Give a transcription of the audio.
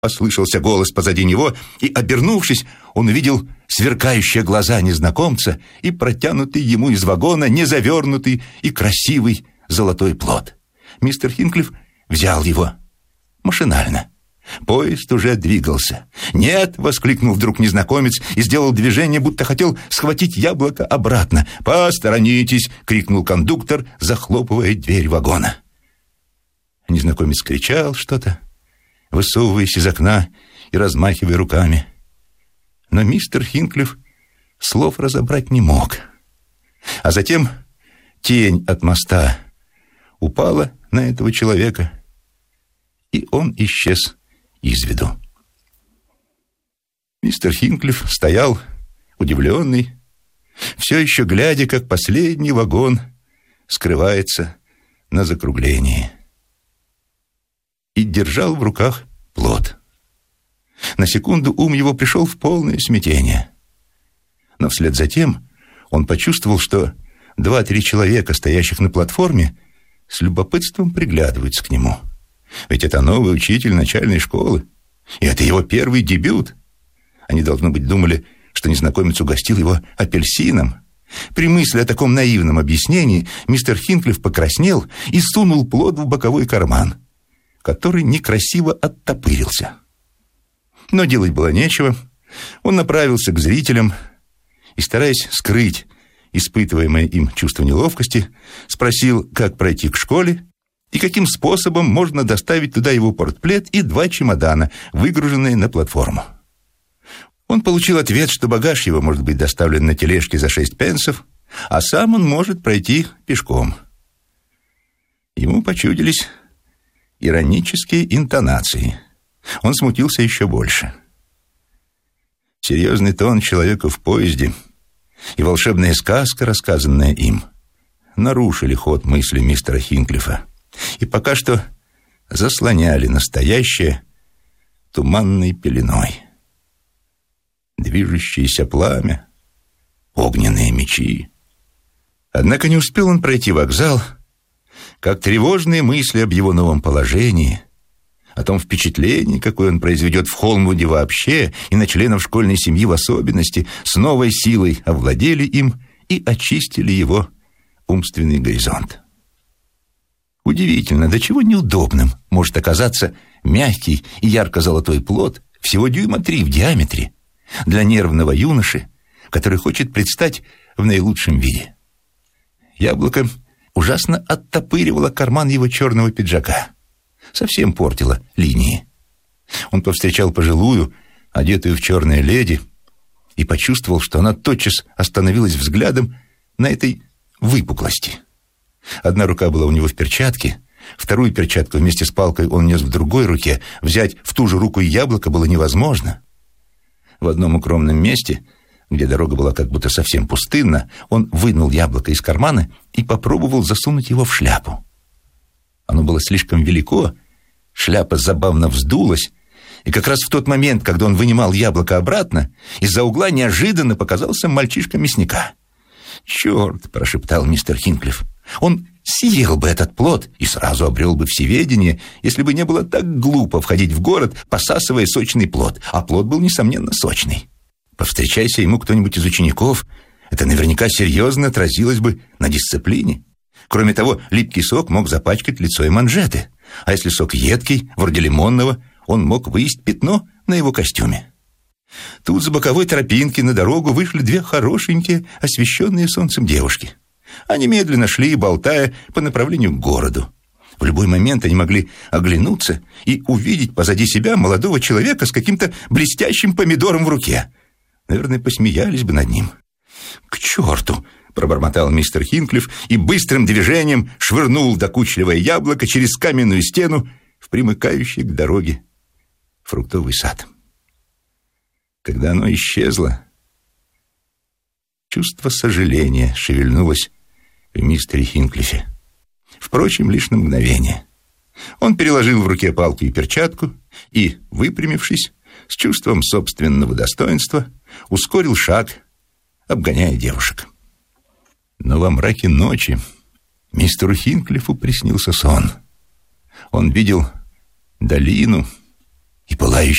Послышался голос позади него, и, обернувшись, он увидел сверкающие глаза незнакомца и протянутый ему из вагона незавернутый и красивый золотой плод. Мистер Хинклиф взял его машинально. Поезд уже двигался. «Нет!» — воскликнул вдруг незнакомец и сделал движение, будто хотел схватить яблоко обратно. «Посторонитесь!» — крикнул кондуктор, захлопывая дверь вагона. Незнакомец кричал что-то, высовываясь из окна и размахивая руками. Но мистер Хинклиф слов разобрать не мог. А затем тень от моста упала на этого человека, и он исчез из виду. Мистер Хинклиф стоял, удивленный, все еще глядя, как последний вагон скрывается на закруглении, и держал в руках плод. На секунду ум его пришел в полное смятение. Но вслед за тем он почувствовал, что 2-3 человека, стоящих на платформе, с любопытством приглядываются к нему. Ведь это новый учитель начальной школы, и это его первый дебют. Они, должно быть, думали, что незнакомец угостил его апельсином. При мысли о таком наивном объяснении мистер Хинклиф покраснел и сунул плод в боковой карман, который некрасиво оттопырился. Но делать было нечего. Он направился к зрителям и, стараясь скрыть испытываемое им чувство неловкости, спросил, как пройти к школе и каким способом можно доставить туда его портплет и 2 чемодана, выгруженные на платформу. Он получил ответ, что багаж его может быть доставлен на тележке за 6 пенсов, а сам он может пройти пешком. Ему почудились иронические интонации. Он смутился еще больше. Серьезный тон человека в поезде и волшебная сказка, рассказанная им, нарушили ход мысли мистера Хинклифа и пока что заслоняли настоящее туманной пеленой. Движущееся пламя, огненные мечи. Однако не успел он пройти вокзал, как тревожные мысли об его новом положении, о том впечатлении, какое он произведет в Холмвуде вообще и на членов школьной семьи в особенности, с новой силой овладели им и очистили его умственный горизонт. Удивительно, до чего неудобным может оказаться мягкий и ярко-золотой плод всего 3 дюйма в диаметре для нервного юноши, который хочет предстать в наилучшем виде. Яблоко ужасно оттопыривало карман его черного пиджака, совсем портило линии. Он повстречал пожилую, одетую в черное леди, и почувствовал, что она тотчас остановилась взглядом на этой выпуклости. Одна рука была у него в перчатке, вторую перчатку вместе с палкой он нес в другой руке. Взять в ту же руку и яблоко было невозможно. В одном укромном месте, где дорога была как будто совсем пустынна, он вынул яблоко из кармана и попробовал засунуть его в шляпу. Оно было слишком велико, шляпа забавно вздулась, и как раз в тот момент, когда он вынимал яблоко обратно, из-за угла неожиданно показался мальчишка мясника. «Черт!» — прошептал мистер Хинклиф. «Он съел бы этот плод и сразу обрел бы всеведение, если бы не было так глупо входить в город, посасывая сочный плод, а плод был, несомненно, сочный. Повстречайся ему кто-нибудь из учеников, это наверняка серьезно отразилось бы на дисциплине. Кроме того, липкий сок мог запачкать лицо и манжеты, а если сок едкий, вроде лимонного, он мог выесть пятно на его костюме. Тут с боковой тропинки на дорогу вышли 2 хорошенькие, освещенные солнцем девушки. Они медленно шли, болтая, по направлению к городу. В любой момент они могли оглянуться и увидеть позади себя молодого человека с каким-то блестящим помидором в руке. Наверное, посмеялись бы над ним. «К черту!» — пробормотал мистер Хинклиф и быстрым движением швырнул докучливое яблоко через каменную стену в примыкающий к дороге фруктовый сад. Когда оно исчезло, чувство сожаления шевельнулось в мистере Хинклифе. Впрочем, лишь на мгновение. Он переложил в руке палку и перчатку и, выпрямившись, с чувством собственного достоинства, ускорил шаг, обгоняя девушек. Но во мраке ночи мистеру Хинклифу приснился сон. Он видел долину и пылающий